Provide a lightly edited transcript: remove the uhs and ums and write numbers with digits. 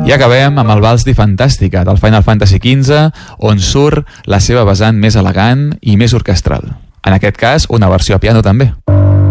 I acabem amb el Vals di Fantàstica del Final Fantasy XV, on surt la seva vessant més elegant i més orquestral. En aquest cas, una versió a piano també.